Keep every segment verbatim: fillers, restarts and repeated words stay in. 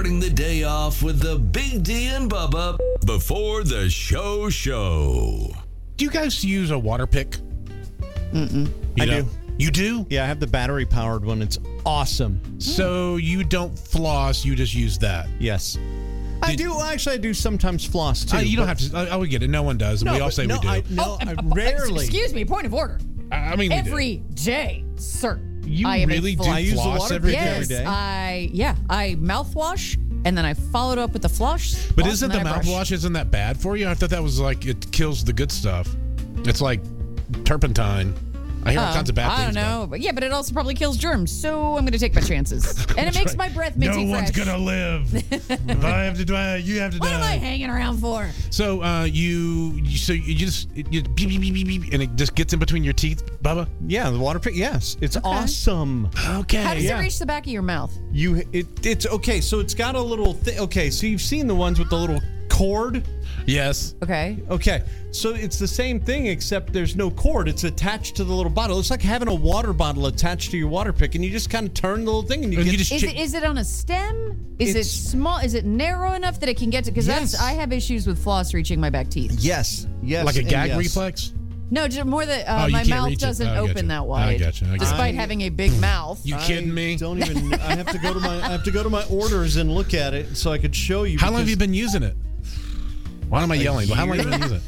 starting the day off with the Big D and Bubba before the show show. Do you guys use a water pick? Mm-mm. You I know? do. You do? Yeah, I have the battery-powered one. It's awesome. So you don't floss, you just use that? Yes. I do. Actually, I do sometimes floss, too. Uh, you don't have to. I, I would get it. No one does. No, we all but say no, we do. I, no, Oh, I uh, rarely. Excuse me, point of order. I, I mean, we Every do. day, sir. You I am really a do flo- I use the floss water every pick day? every Yes, day. I yeah, I mouthwash and then I followed up with the flush. But floss, isn't and the then I brush. mouthwash, isn't that bad for you? I thought that was like, it kills the good stuff. It's like turpentine. I hear all Oh, kinds of bad I things. don't know, but yeah, but it also probably kills germs. So I'm going to take my chances, and it makes my breath minty No fresh. one's gonna live. If I have to die, you have to What am I die. hanging around for? So uh, you, you, so you just you beep, beep, beep, beep, beep, and it just gets in between your teeth, Bubba. Yeah, the water pick. Yes, it's awesome. Okay. How does yeah. it reach the back of your mouth? You, it, it's okay. So it's got a little. Thi- okay, so you've seen the ones with the little cord. Yes. Okay. Okay, so it's the same thing except there's no cord. It's attached to the little bottle. It's like having a water bottle attached to your water pick, and you just kind of turn the little thing, and you And get. you just Is chick- it is it on a stem? Is it It's- small? Is it narrow enough that it can get to? Because Yes. that's I have issues with floss reaching my back teeth. yes, yes, like a and gag yes. reflex. No, just more that Oh, uh, you my can't mouth reach it. doesn't I open gotcha. that I wide. gotcha. I gotcha. Despite I- having a big mouth. You kidding I me? Don't even. I have to go to my. I have to go to my orders and look at it so I could show you. How long have because- you been using it? Why am I yelling? How long have you been using it?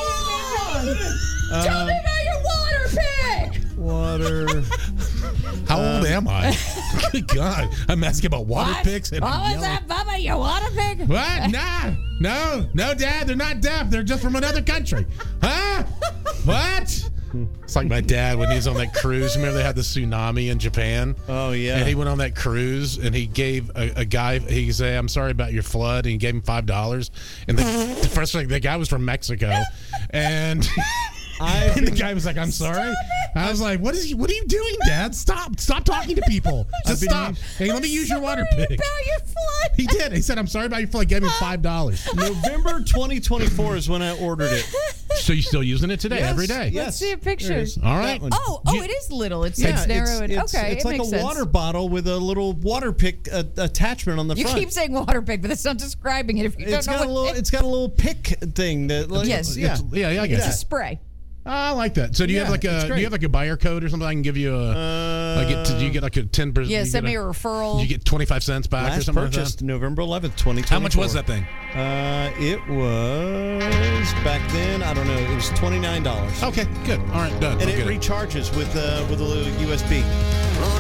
Uh, Tell me about your water pick. Water. How old am I? Good God. I'm asking about water What? picks. And What I'm was yelling. that, Bubba? Your water pick? What? Nah. No. No, Dad. They're not deaf. They're just from another country. Huh? What? It's like my dad when he was on that cruise. Remember they had the tsunami in Japan? Oh yeah. And he went on that cruise and he gave a, a guy, he said, I'm sorry about your flood. And he gave him five dollars. And the, the first thing, the guy was from Mexico. And... I've and the guy was like, "I'm sorry." I was like, "What is he? What are you doing, Dad? Stop! Stop talking to people. Just been stop. used- Hey, let me use your water Sorry pick." about your flood. He did. He said, "I'm sorry about your flood." Gave me five dollars. November twenty twenty-four is when I ordered it. So you're still using it today, Yes, every day? yes. Let's see a picture. There it is. All right. That one. Oh, oh, You- it is little. It's, Yeah, it's narrow. and, it's, okay, it's it like makes a sense. water bottle with a little water pick uh, attachment on the You front. keep saying water pick, but that's not describing it. If you It's don't know got a what little. It's got a little pick thing that. Like, Yes. Yeah. It's- yeah, yeah, I get it's a it. spray. I like that. So do you Yeah, have like it's a do great. you have like a buyer code or something? I can give you a Uh, like. It, do you get like a ten percent? Yeah, send me a referral. You get twenty five cents back or Last something purchased like November eleventh, twenty that. twenty-four. How much was that thing? Uh, it was back then. I don't know. It was twenty-nine dollars. Okay, good. All right, done. And I'll it get recharges with uh, with a little U S B.